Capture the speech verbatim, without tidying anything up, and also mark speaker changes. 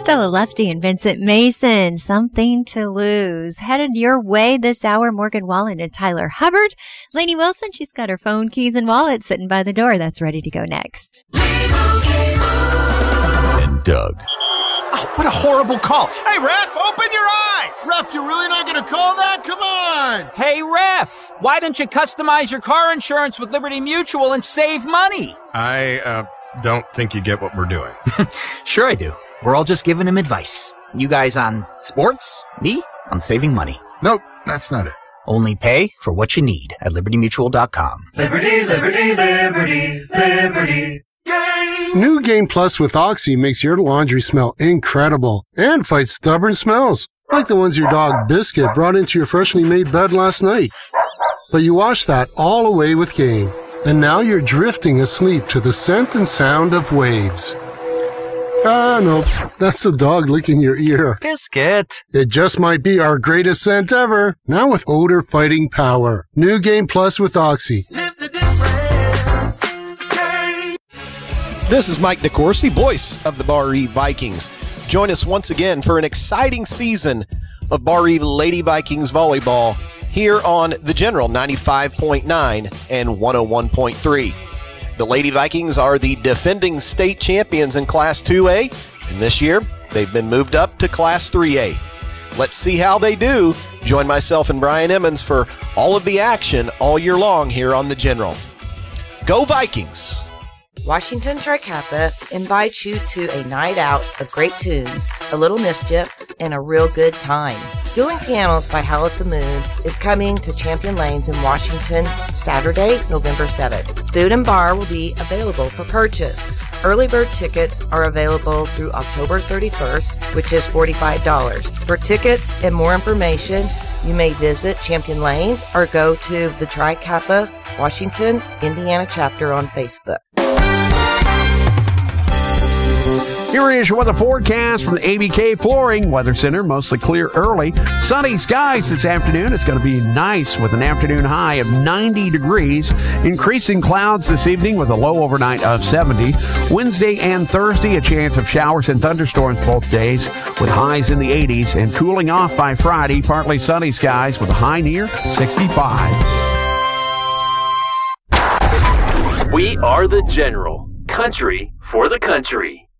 Speaker 1: Stella Lefty and Vincent Mason, Something to Lose. Headed your way this hour, Morgan Wallen and Tyler Hubbard. Lainey Wilson, she's got her phone, keys, and wallet sitting by the door. That's ready to go next.
Speaker 2: And Doug.
Speaker 3: Oh, what a horrible call. Hey, ref, open your eyes.
Speaker 4: Ref, you're really not going to call that? Come on.
Speaker 5: Hey, ref, why don't you customize your car insurance with Liberty Mutual and save money?
Speaker 3: I, uh, don't think you get what we're doing.
Speaker 5: Sure I do. We're all just giving him advice. You guys on sports, me on saving money.
Speaker 3: Nope, that's not it.
Speaker 5: Only pay for what you need at liberty mutual dot com.
Speaker 6: Liberty, liberty, liberty, liberty. Game.
Speaker 7: New Game Plus with Oxy makes your laundry smell incredible and fights stubborn smells, like the ones your dog Biscuit brought into your freshly made bed last night. But you wash that all away with Game, and now you're drifting asleep to the scent and sound of waves. Ah, nope. That's the dog licking your ear.
Speaker 5: Biscuit.
Speaker 7: It just might be our greatest scent ever. Now with odor-fighting power. New Game Plus with Oxy.
Speaker 6: Sniff the difference. Game.
Speaker 2: This is Mike DeCourcy, voice of the Bar Eve Vikings. Join us once again for an exciting season of Bar Eve Lady Vikings volleyball here on The General ninety-five point nine and one oh one point three. The Lady Vikings are the defending state champions in Class two A, and this year they've been moved up to Class three A. Let's see how they do. Join myself and Brian Emmons for all of the action all year long here on The General. Go Vikings!
Speaker 8: Washington Tri Kappa invites you to a night out of great tunes, a little mischief, and a real good time. Dueling Pianos by Howl at the Moon is coming to Champion Lanes in Washington Saturday, November seventh. Food and bar will be available for purchase. Early bird tickets are available through October thirty-first, which is forty-five dollars. For tickets and more information, you may visit Champion Lanes or go to the Tri Kappa Washington, Indiana chapter on Facebook.
Speaker 9: Here is your weather forecast from the A B K Flooring Weather Center. Mostly clear early. Sunny skies this afternoon. It's going to be nice with an afternoon high of ninety degrees. Increasing clouds this evening with a low overnight of seventy. Wednesday and Thursday, a chance of showers and thunderstorms both days with highs in the eighties. And cooling off by Friday, partly sunny skies with a high near sixty-five.
Speaker 10: We are The General. Country for the country.